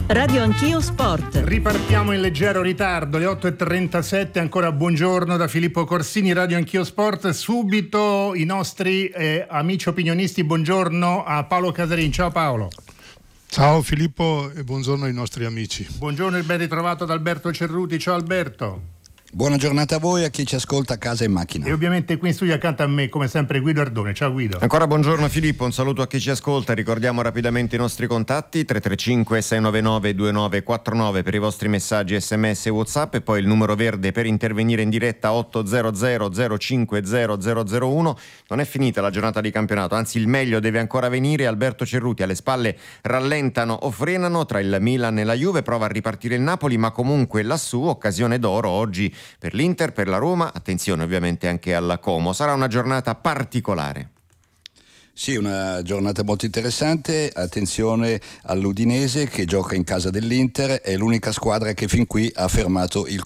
Radio Anch'io Sport. Ripartiamo in leggero ritardo, le 8:37, ancora buongiorno da Filippo Corsini, Radio Anch'io Sport. Subito i nostri amici opinionisti, buongiorno a Paolo Casarin. Ciao Paolo. Ciao Filippo e buongiorno ai nostri amici. Buongiorno e ben ritrovato da Alberto Cerruti. Ciao Alberto. Buona giornata a voi e a chi ci ascolta a casa e in macchina. E ovviamente qui in studio accanto a me, come sempre, Guido Ardone. Ciao Guido. Ancora buongiorno Filippo, un saluto a chi ci ascolta. Ricordiamo rapidamente i nostri contatti: 335 699 2949 per i vostri messaggi SMS e WhatsApp, e poi il numero verde per intervenire in diretta 800 0500 001. Non è finita la giornata di campionato, anzi il meglio deve ancora venire. Alberto Cerruti: alle spalle rallentano o frenano tra il Milan e la Juve, prova a ripartire il Napoli, ma comunque lassù occasione d'oro oggi per l'Inter, per la Roma, attenzione ovviamente anche alla Como. Sarà una giornata particolare. Sì, una giornata molto interessante. Attenzione all'Udinese che gioca in casa dell'Inter, è l'unica squadra che fin qui ha fermato il